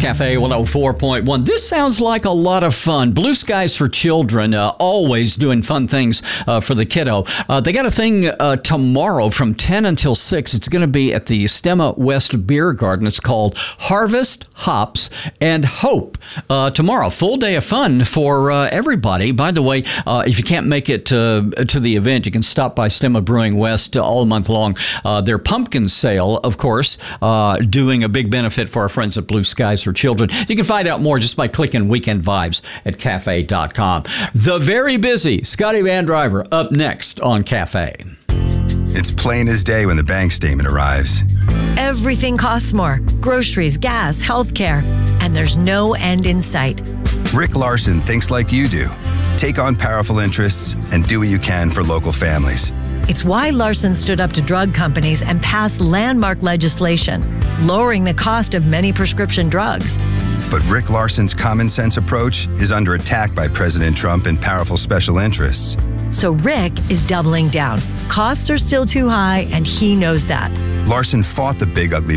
Cafe 104.1. This sounds like a lot of fun. Blue Skies for Children, always doing fun things for the kiddo. They got a thing tomorrow from 10 until 6. It's going to be at the Stemma West Beer Garden. It's called Harvest, Hops, and Hope. Tomorrow, full day of fun for everybody. By the way, if you can't make it to the event, you can stop by Stemma Brewing West all month long. Their pumpkin sale, of course, doing a big benefit for our friends at Blue Skies for Children. You can find out more just by clicking Weekend Vibes at cafe.com. The very busy Scotty Van Driver up next on Cafe. It's plain as day when the bank statement arrives. Everything costs more. Groceries, gas, healthcare, and there's no end in sight. Rick Larson thinks like you do. Take on powerful interests and do what you can for local families. It's why Larson stood up to drug companies and passed landmark legislation, lowering the cost of many prescription drugs. But Rick Larson's common sense approach is under attack by President Trump and powerful special interests. So Rick is doubling down. Costs are still too high, and he knows that. Larson fought the big ugly